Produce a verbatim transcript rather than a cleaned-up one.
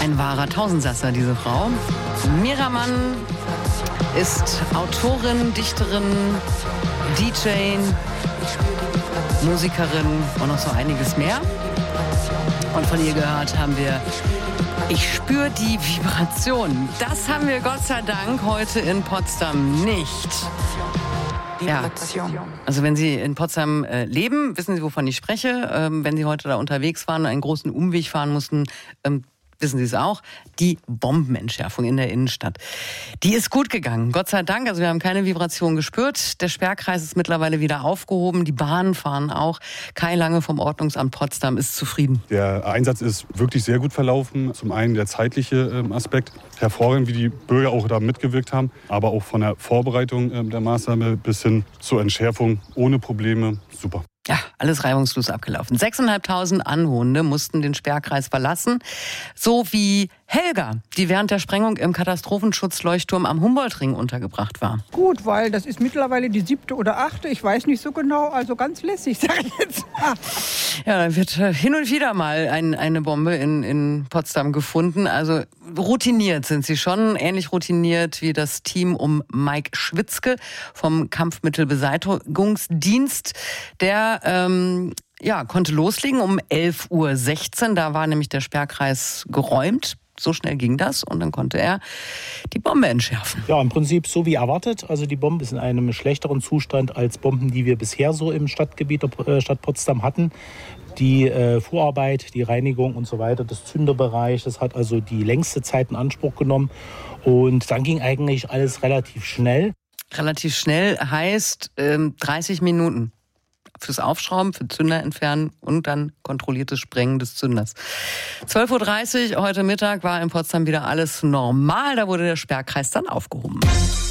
Ein wahrer Tausendsasser, diese Frau. Mira Mann ist Autorin, Dichterin, D J, Musikerin und noch so einiges mehr. Und von ihr gehört haben wir Ich spüre die Vibration. Das haben wir Gott sei Dank heute in Potsdam nicht. Ja, also wenn Sie in Potsdam äh, leben, wissen Sie, wovon ich spreche. Ähm, wenn Sie heute da unterwegs waren und einen großen Umweg fahren mussten, ähm, wissen Sie es auch, die Bombenentschärfung in der Innenstadt. Die ist gut gegangen, Gott sei Dank. Also wir haben keine Vibration gespürt. Der Sperrkreis ist mittlerweile wieder aufgehoben. Die Bahnen fahren auch. Kai Lange vom Ordnungsamt Potsdam ist zufrieden. Der Einsatz ist wirklich sehr gut verlaufen. Zum einen der zeitliche ähm, Aspekt. Hervorragend, wie die Bürger auch da mitgewirkt haben. Aber auch von der Vorbereitung ähm, der Maßnahme bis hin zur Entschärfung ohne Probleme. Super. Ja, alles reibungslos abgelaufen. sechstausendfünfhundert Anwohner mussten den Sperrkreis verlassen. So wie Helga, die während der Sprengung im Katastrophenschutzleuchtturm am Humboldtring untergebracht war. Gut, weil das ist mittlerweile die siebte oder achte, ich weiß nicht so genau, also ganz lässig, sag ich jetzt mal. Ja, da wird hin und wieder mal ein, eine Bombe in, in Potsdam gefunden. Also routiniert sind sie schon, ähnlich routiniert wie das Team um Mike Schwitzke vom Kampfmittelbeseitigungsdienst. Der ähm, ja, konnte loslegen um elf Uhr sechzehn, da war nämlich der Sperrkreis geräumt. So schnell ging das und dann konnte er die Bombe entschärfen. Ja, im Prinzip so wie erwartet. Also die Bombe ist in einem schlechteren Zustand als Bomben, die wir bisher so im Stadtgebiet der Stadt Potsdam hatten. Die äh, Vorarbeit, die Reinigung und so weiter, das Zünderbereich, das hat also die längste Zeit in Anspruch genommen. Und dann ging eigentlich alles relativ schnell. Relativ schnell heißt ähm, dreißig Minuten. Fürs Aufschrauben, für Zünder entfernen und dann kontrolliertes Sprengen des Zünders. zwölf Uhr dreißig heute Mittag war in Potsdam wieder alles normal. Da wurde der Sperrkreis dann aufgehoben.